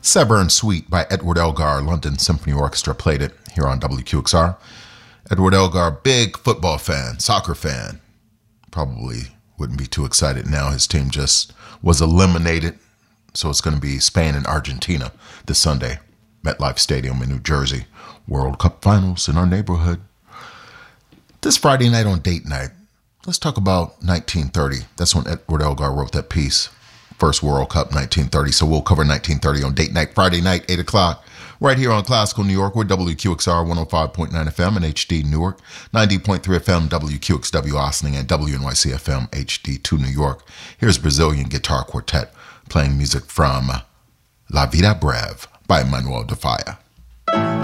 Severn Suite by Edward Elgar, London Symphony Orchestra played it here on WQXR. Edward Elgar, big football fan, soccer fan. Probably wouldn't be too excited now. His team just was eliminated. So it's going to be Spain and Argentina this Sunday. MetLife Stadium in New Jersey. World Cup finals in our neighborhood. This Friday night on Date Night, let's talk about 1930. That's when Edward Elgar wrote that piece. First World Cup, 1930. So we'll cover 1930 on Date Night, Friday night, 8 o'clock, right here on Classical New York with WQXR 105.9 FM and HD Newark, 90.3 FM, WQXW Ossining, and WNYC FM HD2 New York. Here's Brazilian Guitar Quartet playing music from La Vida Breve by Manuel de Falla.